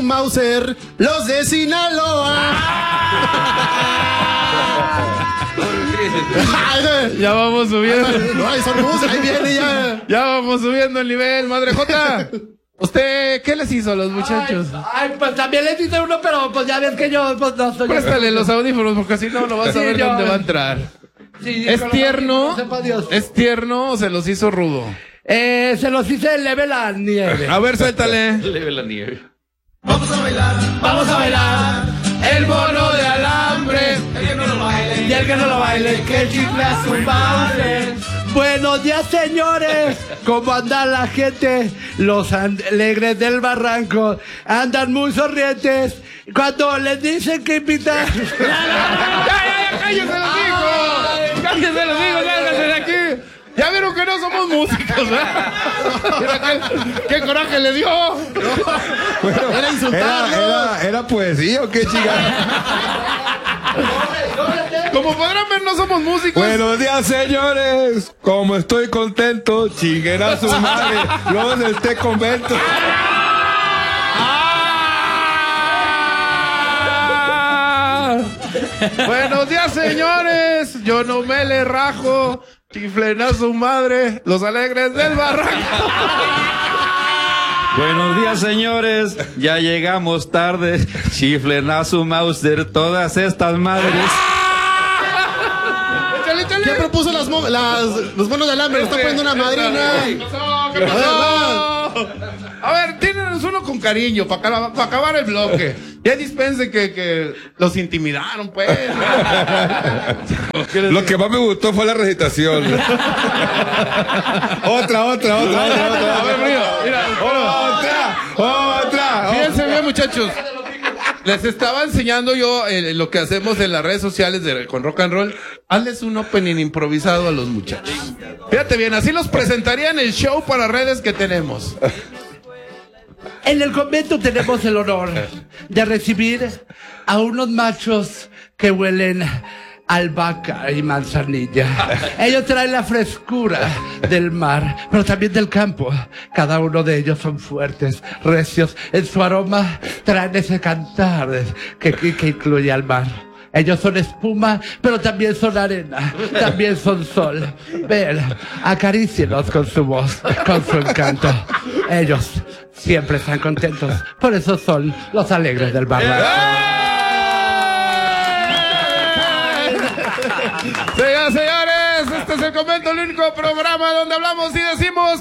Mauser, los de Sinaloa. Ya vamos subiendo. No, ahí son ahí viene ya. Ya vamos subiendo el nivel, Madre Jota. ¿Usted qué les hizo a los muchachos? Ay, pues también les hice uno, pero pues ya ves que yo pues, no soy. Préstale los audífonos porque si no, no vas a ver dónde va a entrar. Sí, ¿Es tierno? Sepa Dios. ¿Es tierno o se los hizo rudo? Se los hice leve la nieve. A ver, suéltale. Leve la nieve. Vamos a bailar el bono de alambre. El que no lo baile. Y el que no lo baile, que chifla su madre. Buenos días, señores. ¿Cómo anda la gente? Los alegres del barranco andan muy sonrientes cuando les dicen que invitar. ¡Ya, cállese los hijos! ¡Cállese los hijos, lárgase de aquí! Ya vieron que no somos músicos, ¿eh? ¿Qué coraje le dio? Bueno, Era insultarnos. ¿Era poesía o qué chingada? Como podrán ver, no somos músicos. Buenos días, señores. Como estoy contento, chinguen a su madre. Los del té convento. Buenos días, señores. Yo no me le rajo. Chiflen a su madre. Los alegres del barranco. Buenos días, señores. Ya llegamos tarde. Chiflen a su Mauser todas estas madres. Échale, échale. ¿Quién propuso los bonos de alambre? Está poniendo una madrina. ¿Qué pasó? A ver, tírenos uno con cariño para acabar el bloque. Ya dispense que los intimidaron, pues. Lo que más me gustó fue la recitación. Otra. A ver, mira, Otra. fíjense bien, muchachos. Les estaba enseñando yo lo que hacemos en las redes sociales con Rock and Roll. Hazles un opening improvisado a los muchachos. Fíjate bien, así los presentaría en el show para redes que tenemos. En el convento tenemos el honor de recibir a unos machos que huelen a albahaca y manzanilla. Ellos traen la frescura del mar, pero también del campo. Cada uno de ellos son fuertes, recios. En su aroma traen ese cantar que incluye al mar. Ellos son espuma, pero también son arena, también son sol. Ven, acarícienos con su voz, con su encanto. Ellos siempre están contentos, por eso son los alegres del barranco. Señoras y señores, este es el convento, el único programa donde hablamos y decimos